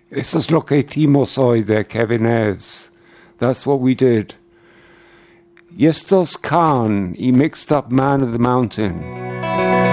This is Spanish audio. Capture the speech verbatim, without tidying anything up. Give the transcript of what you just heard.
Eso es lo que hicimos hoy de Kevin Ayers. That's what we did. Y estos Khan y Mixed Up Man of the Mountain.